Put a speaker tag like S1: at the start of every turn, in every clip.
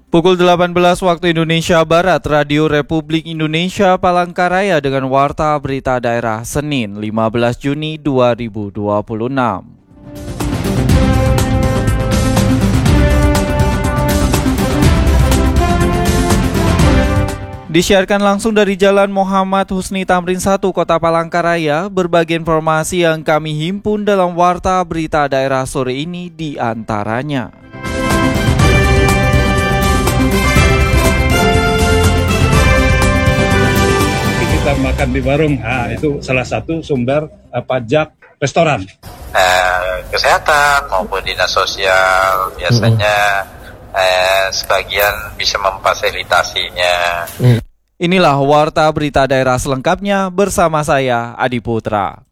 S1: Pukul 18 waktu Indonesia Barat, Radio Republik Indonesia Palangkaraya dengan Warta Berita Daerah Senin 15 Juni 2026. Disiarkan langsung dari Jalan Muhammad Husni Tamrin 1, Kota Palangkaraya. Berbagai informasi yang kami himpun dalam Warta Berita Daerah sore ini diantaranya.
S2: Kita makan di warung, itu salah satu sumber pajak restoran.
S3: Kesehatan maupun dinas sosial biasanya sebagian bisa memfasilitasinya.
S1: Inilah Warta Berita Daerah selengkapnya bersama saya, Adi Putra.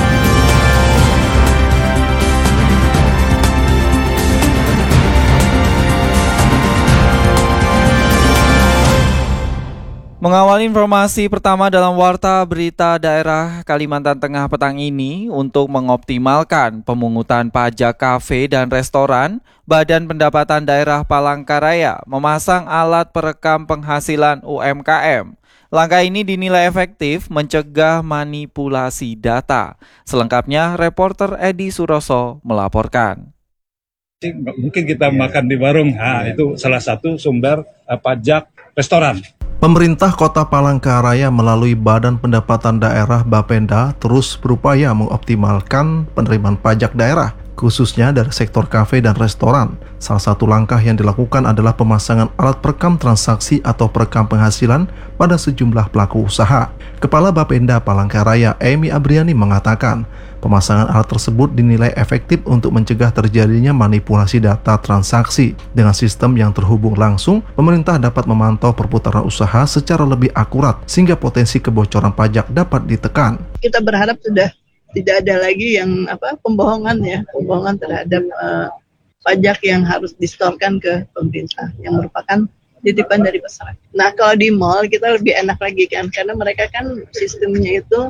S1: Mengawali informasi pertama dalam Warta Berita Daerah Kalimantan Tengah petang ini, untuk mengoptimalkan pemungutan pajak kafe dan restoran, Badan Pendapatan Daerah Palangkaraya memasang alat perekam penghasilan UMKM. Langkah ini dinilai efektif mencegah manipulasi data. Selengkapnya, reporter Edi Suroso melaporkan.
S2: Mungkin kita makan di warung, itu salah satu sumber pajak restoran.
S4: Pemerintah Kota Palangkaraya melalui Badan Pendapatan Daerah Bapenda terus berupaya mengoptimalkan penerimaan pajak daerah, khususnya dari sektor kafe dan restoran. Salah satu langkah yang dilakukan adalah pemasangan alat perekam transaksi atau perekam penghasilan pada sejumlah pelaku usaha. Kepala Bapenda Palangkaraya, Emi Abriani, mengatakan pemasangan alat tersebut dinilai efektif untuk mencegah terjadinya manipulasi data transaksi. Dengan sistem yang terhubung langsung, pemerintah dapat memantau perputaran usaha secara lebih akurat sehingga potensi kebocoran pajak dapat ditekan.
S5: Kita berharap sudah tidak ada lagi yang pembohongan terhadap pajak yang harus distorkan ke pemerintah yang merupakan titipan dari masyarakat. Nah, kalau di mall kita lebih enak lagi kan, karena mereka kan sistemnya itu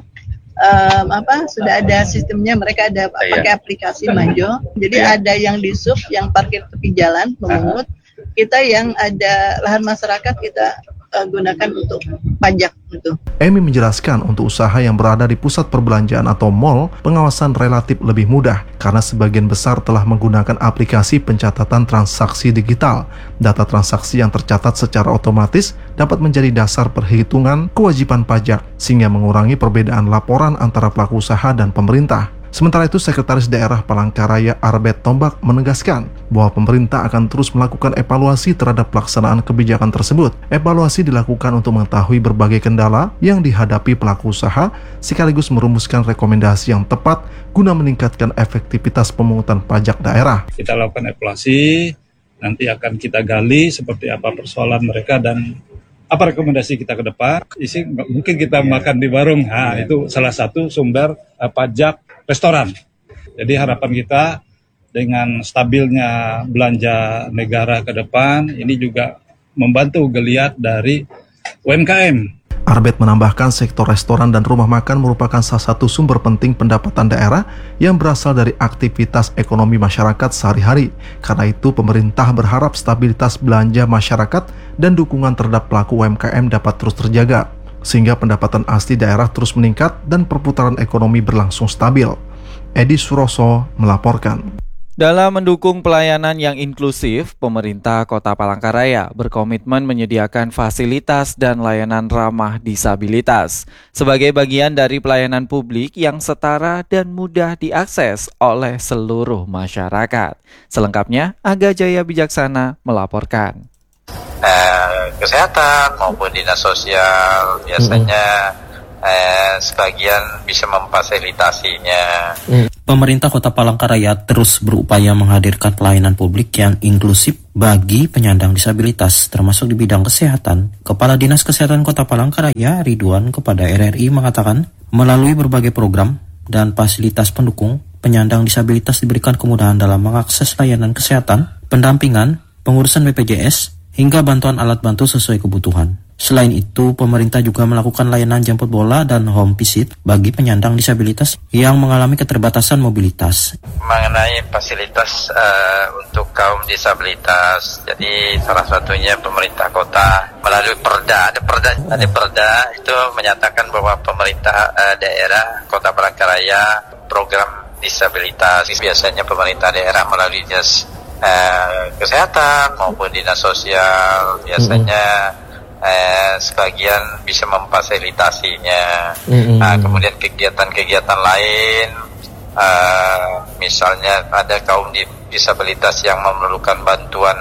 S5: sudah ada sistemnya, mereka ada pakai aplikasi Manjo. Jadi ada yang di sub, yang parkir tepi jalan memungut, kita yang ada lahan masyarakat kita gunakan untuk pajak itu.
S4: Emi menjelaskan untuk usaha yang berada di pusat perbelanjaan atau mall, pengawasan relatif lebih mudah karena sebagian besar telah menggunakan aplikasi pencatatan transaksi digital. Data transaksi yang tercatat secara otomatis dapat menjadi dasar perhitungan kewajiban pajak sehingga mengurangi perbedaan laporan antara pelaku usaha dan pemerintah. Sementara itu, Sekretaris Daerah Palangkaraya Arbet Tombak menegaskan bahwa pemerintah akan terus melakukan evaluasi terhadap pelaksanaan kebijakan tersebut. Evaluasi dilakukan untuk mengetahui berbagai kendala yang dihadapi pelaku usaha, sekaligus merumuskan rekomendasi yang tepat guna meningkatkan efektivitas pemungutan pajak daerah.
S2: Kita lakukan evaluasi, nanti akan kita gali seperti apa persoalan mereka dan apa rekomendasi kita ke depan. Mungkin kita makan di warung, itu salah satu sumber pajak restoran. Jadi harapan kita dengan stabilnya belanja negara ke depan, ini juga membantu geliat dari UMKM.
S4: Arbet menambahkan sektor restoran dan rumah makan merupakan salah satu sumber penting pendapatan daerah yang berasal dari aktivitas ekonomi masyarakat sehari-hari. Karena itu, pemerintah berharap stabilitas belanja masyarakat dan dukungan terhadap pelaku UMKM dapat terus terjaga, sehingga pendapatan asli daerah terus meningkat dan perputaran ekonomi berlangsung stabil. Edi Suroso melaporkan.
S1: Dalam mendukung pelayanan yang inklusif, pemerintah Kota Palangkaraya berkomitmen menyediakan fasilitas dan layanan ramah disabilitas sebagai bagian dari pelayanan publik yang setara dan mudah diakses oleh seluruh masyarakat. Selengkapnya, Aga Jaya Bijaksana melaporkan.
S3: Kesehatan maupun dinas sosial biasanya sebagian bisa memfasilitasinya.
S6: Pemerintah Kota Palangkaraya terus berupaya menghadirkan pelayanan publik yang inklusif bagi penyandang disabilitas, termasuk di bidang kesehatan. Kepala Dinas Kesehatan Kota Palangkaraya, Ridwan, kepada RRI mengatakan, melalui berbagai program dan fasilitas pendukung, penyandang disabilitas diberikan kemudahan dalam mengakses layanan kesehatan, pendampingan, pengurusan BPJS, hingga bantuan alat bantu sesuai kebutuhan. Selain itu, pemerintah juga melakukan layanan jemput bola dan home visit bagi penyandang disabilitas yang mengalami keterbatasan mobilitas.
S3: Mengenai fasilitas untuk kaum disabilitas, jadi salah satunya pemerintah kota melalui perda, ada perda itu menyatakan bahwa pemerintah daerah Kota Palangkaraya program disabilitas, biasanya pemerintah daerah melalui dinas kesehatan maupun dinas sosial biasanya sebagian bisa memfasilitasinya. Kemudian kegiatan-kegigiatan lain, misalnya ada kaum disabilitas yang memerlukan bantuan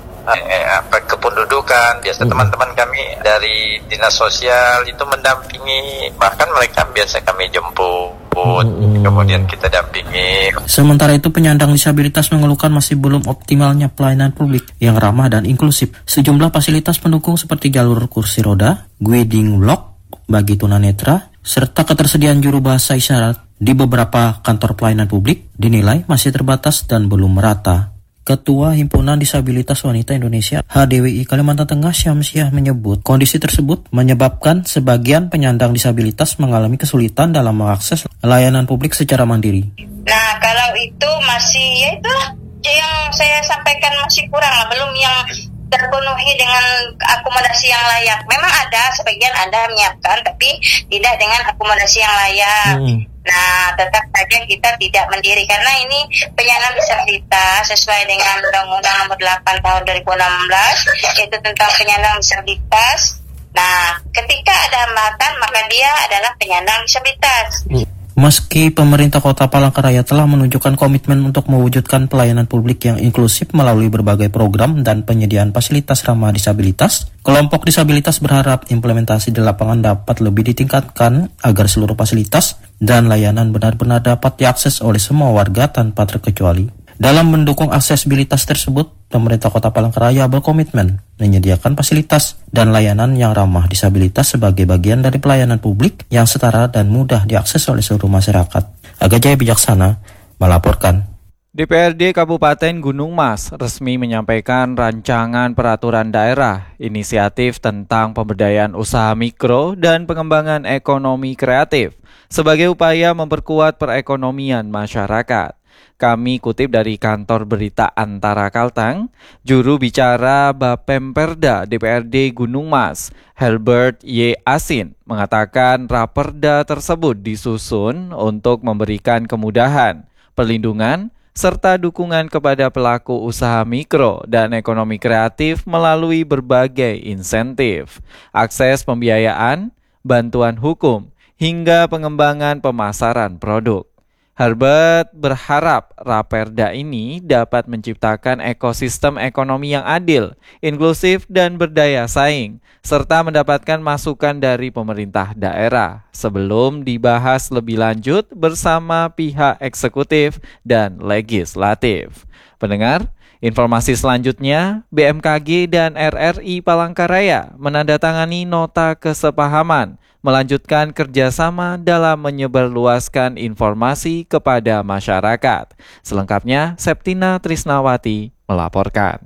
S3: kependudukan, biasa teman-teman kami dari dinas sosial itu mendampingi, bahkan mereka biasa kami jemput, kemudian kita dampingi.
S6: Sementara itu, penyandang disabilitas mengeluhkan masih belum optimalnya pelayanan publik yang ramah dan inklusif. Sejumlah fasilitas pendukung seperti jalur kursi roda, guiding block bagi tunanetra, serta ketersediaan juru bahasa isyarat di beberapa kantor pelayanan publik dinilai masih terbatas dan belum merata. Ketua Himpunan Disabilitas Wanita Indonesia HDWI Kalimantan Tengah Syamsiah menyebut kondisi tersebut menyebabkan sebagian penyandang disabilitas mengalami kesulitan dalam mengakses layanan publik secara mandiri.
S7: Nah, kalau itu masih, ya itulah yang saya sampaikan, masih kurang, belum yang terpenuhi dengan akomodasi yang layak. Memang ada, sebagian ada menyiapkan, tapi tidak dengan akomodasi yang layak. Nah, tetap saja kita tidak mendiri, karena ini penyandang disabilitas sesuai dengan Undang-Undang Nomor 8 Tahun 2016, yaitu tentang penyandang disabilitas. Nah, ketika ada hambatan, maka dia adalah penyandang disabilitas.
S6: Meski pemerintah Kota Palangkaraya telah menunjukkan komitmen untuk mewujudkan pelayanan publik yang inklusif melalui berbagai program dan penyediaan fasilitas ramah disabilitas, kelompok disabilitas berharap implementasi di lapangan dapat lebih ditingkatkan agar seluruh fasilitas dan layanan benar-benar dapat diakses oleh semua warga tanpa terkecuali. Dalam mendukung aksesibilitas tersebut, pemerintah Kota Palangkaraya berkomitmen menyediakan fasilitas dan layanan yang ramah disabilitas sebagai bagian dari pelayanan publik yang setara dan mudah diakses oleh seluruh masyarakat. Aga Jaya Bijaksana melaporkan.
S1: DPRD Kabupaten Gunung Mas resmi menyampaikan rancangan peraturan daerah inisiatif tentang pemberdayaan usaha mikro dan pengembangan ekonomi kreatif sebagai upaya memperkuat perekonomian masyarakat. Kami kutip dari kantor berita Antara Kaltang, juru bicara Bapemperda DPRD Gunung Mas, Herbert Y. Asin, mengatakan raperda tersebut disusun untuk memberikan kemudahan, perlindungan, serta dukungan kepada pelaku usaha mikro dan ekonomi kreatif melalui berbagai insentif, akses pembiayaan, bantuan hukum, hingga pengembangan pemasaran produk. Herbert berharap raperda ini dapat menciptakan ekosistem ekonomi yang adil, inklusif, dan berdaya saing, serta mendapatkan masukan dari pemerintah daerah sebelum dibahas lebih lanjut bersama pihak eksekutif dan legislatif. Pendengar, informasi selanjutnya, BMKG dan RRI Palangkaraya menandatangani nota kesepahaman melanjutkan kerjasama dalam menyebarluaskan informasi kepada masyarakat. Selengkapnya, Septina Trisnawati melaporkan.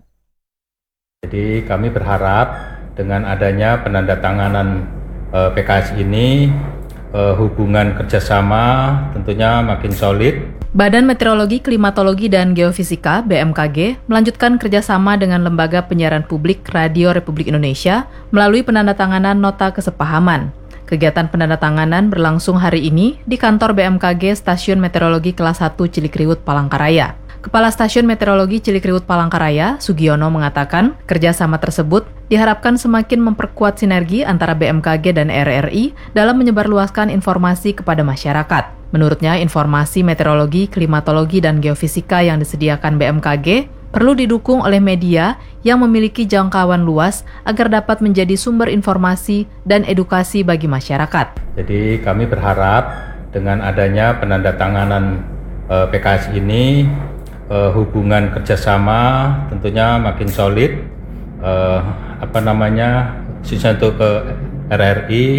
S8: Jadi kami berharap dengan adanya penandatanganan PKS ini, hubungan kerjasama tentunya makin solid.
S9: Badan Meteorologi, Klimatologi, dan Geofisika (BMKG) melanjutkan kerjasama dengan Lembaga Penyiaran Publik Radio Republik Indonesia melalui penandatanganan nota kesepahaman. Kegiatan penandatanganan berlangsung hari ini di kantor BMKG Stasiun Meteorologi Kelas 1 Cilikriwut, Palangkaraya. Kepala Stasiun Meteorologi Cilikriwut, Palangkaraya, Sugiono, mengatakan kerjasama tersebut diharapkan semakin memperkuat sinergi antara BMKG dan RRI dalam menyebarluaskan informasi kepada masyarakat. Menurutnya, informasi meteorologi, klimatologi, dan geofisika yang disediakan BMKG perlu didukung oleh media yang memiliki jangkauan luas agar dapat menjadi sumber informasi dan edukasi bagi masyarakat.
S8: Jadi kami berharap dengan adanya penandatanganan PKS ini, hubungan kerjasama tentunya makin solid, khususnya untuk ke RRI